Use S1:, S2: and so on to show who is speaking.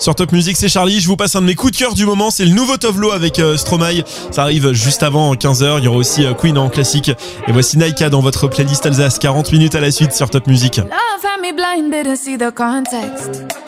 S1: Sur Top Music, c'est Charlie. Je vous passe un de mes coups de cœur du moment. C'est le nouveau Tovlo avec Stromae. Ça arrive juste avant 15h. Il y aura aussi Queen en classique. Et voici Naika dans votre playlist Alsace. 40 minutes à la suite sur Top Music.
S2: Love had me blinded to see the context.